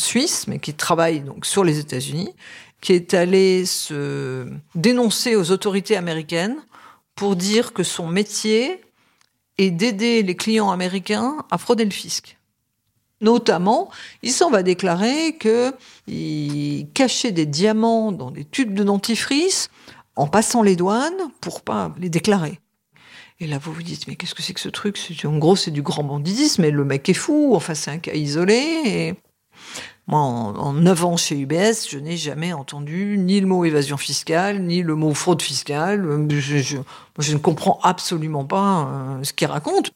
Suisse, mais qui travaille donc sur les États-Unis, qui est allé se dénoncer aux autorités américaines pour dire que son métier est d'aider les clients américains à frauder le fisc. Notamment, il s'en va déclarer qu'il cachait des diamants dans des tubes de dentifrice en passant les douanes pour pas les déclarer. Et là, vous vous dites, mais qu'est-ce que c'est que ce truc ? En gros, c'est du grand banditisme, mais le mec est fou, enfin, c'est un cas isolé. Et moi, en 9 ans chez UBS, je n'ai jamais entendu ni le mot évasion fiscale, ni le mot fraude fiscale. Je ne comprends absolument pas ce qu'il raconte.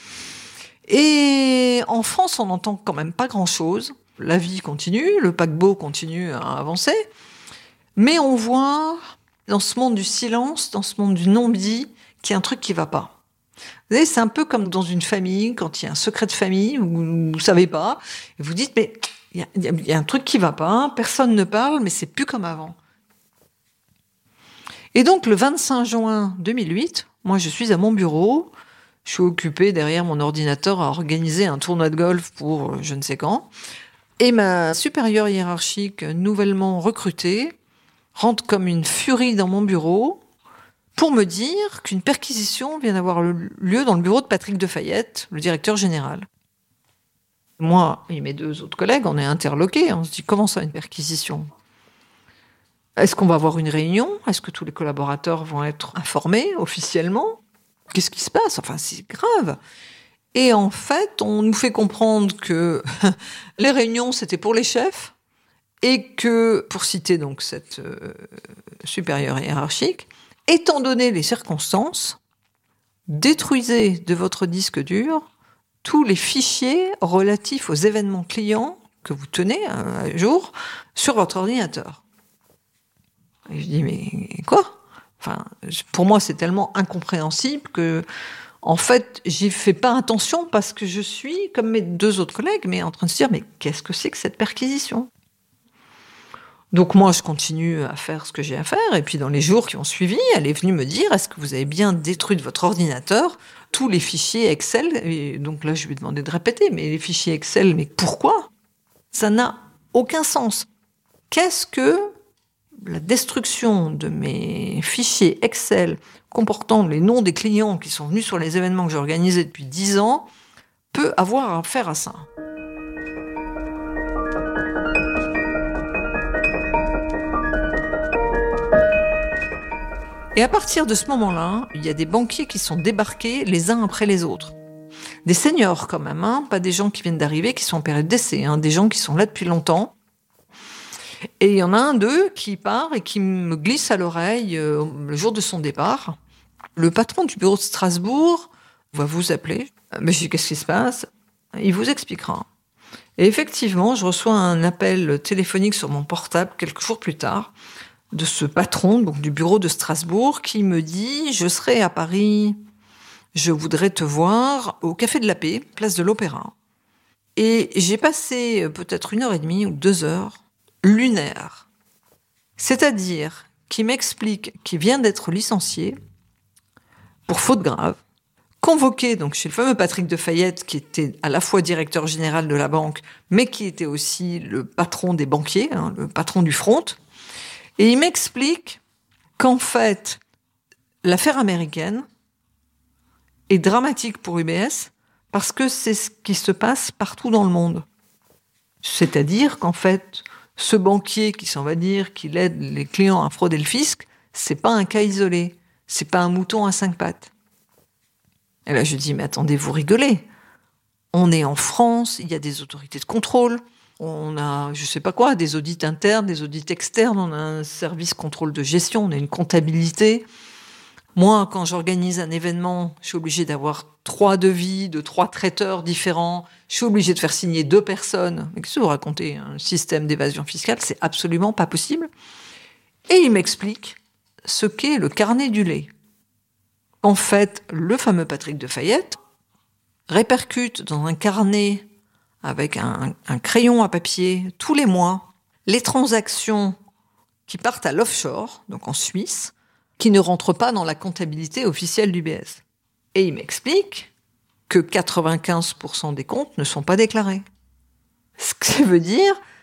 Et en France, on n'entend quand même pas grand-chose. La vie continue, le paquebot continue à avancer. Mais on voit, dans ce monde du silence, dans ce monde du non-dit, qu'il y a un truc qui va pas. Vous savez, c'est un peu comme dans une famille, quand il y a un secret de famille, vous ne savez pas, et vous dites, mais il y a un truc qui va pas, personne ne parle, mais c'est plus comme avant. Et donc, le 25 juin 2008, moi, je suis à mon bureau, je suis occupée derrière mon ordinateur à organiser un tournoi de golf pour je ne sais quand. Et ma supérieure hiérarchique, nouvellement recrutée, rentre comme une furie dans mon bureau pour me dire qu'une perquisition vient d'avoir lieu dans le bureau de Patrick Defayette, le directeur général. Moi et mes 2 autres collègues, on est interloqués. On se dit, comment ça, une perquisition ? Est-ce qu'on va avoir une réunion ? Est-ce que tous les collaborateurs vont être informés officiellement ? Qu'est-ce qui se passe ? Enfin, c'est grave. Et en fait, on nous fait comprendre que les réunions, c'était pour les chefs et que, pour citer donc cette supérieure hiérarchique, étant donné les circonstances, détruisez de votre disque dur tous les fichiers relatifs aux événements clients que vous tenez à jour sur votre ordinateur. Et je dis, mais quoi ? Enfin, pour moi, c'est tellement incompréhensible que, en fait, j'y fais pas attention parce que je suis, comme mes 2 autres collègues, mais en train de se dire, mais qu'est-ce que c'est que cette perquisition ? Donc moi, je continue à faire ce que j'ai à faire. Et puis dans les jours qui ont suivi, elle est venue me dire, est-ce que vous avez bien détruit de votre ordinateur tous les fichiers Excel ? Et donc là, je lui ai demandé de répéter, mais les fichiers Excel, mais pourquoi ? Ça n'a aucun sens. Qu'est-ce que la destruction de mes fichiers Excel comportant les noms des clients qui sont venus sur les événements que j'ai organisés depuis 10 ans peut avoir à faire à ça ? Et à partir de ce moment-là, il y a des banquiers qui sont débarqués les uns après les autres. Des seniors quand même, pas des gens qui viennent d'arriver, qui sont en période d'essai, des gens qui sont là depuis longtemps. Et il y en a un d'eux qui part et qui me glisse à l'oreille le jour de son départ. Le patron du bureau de Strasbourg va vous appeler. Mais je dis, qu'est-ce qui se passe ? Il vous expliquera. Et effectivement, je reçois un appel téléphonique sur mon portable quelques jours plus tard de ce patron donc du bureau de Strasbourg qui me dit « Je serai à Paris, je voudrais te voir au Café de la Paix, place de l'Opéra. » Et j'ai passé peut-être 1h30 ou 2 heures lunaires. C'est-à-dire qu'il m'explique qu'il vient d'être licencié pour faute grave, convoqué donc chez le fameux Patrick Defayette qui était à la fois directeur général de la banque mais qui était aussi le patron des banquiers, le patron du front. Et il m'explique qu'en fait, l'affaire américaine est dramatique pour UBS parce que c'est ce qui se passe partout dans le monde. C'est-à-dire qu'en fait, ce banquier qui s'en va dire qu'il aide les clients à frauder le fisc, c'est pas un cas isolé, c'est pas un mouton à 5 pattes. Et là, je dis, mais attendez, vous rigolez. On est en France, il y a des autorités de contrôle, on a, je sais pas quoi, des audits internes, des audits externes, on a un service contrôle de gestion, on a une comptabilité. Moi, quand j'organise un événement, je suis obligée d'avoir 3 devis de 3 traiteurs différents. Je suis obligée de faire signer 2 personnes. Mais qu'est-ce que vous racontez ? Un système d'évasion fiscale, c'est absolument pas possible. Et il m'explique ce qu'est le carnet du lait. En fait, le fameux Patrick Defayette répercute dans un carnet avec un crayon à papier tous les mois les transactions qui partent à l'offshore, donc en Suisse, qui ne rentrent pas dans la comptabilité officielle d'UBS. Et il m'explique que 95% des comptes ne sont pas déclarés. Ce que ça veut dire,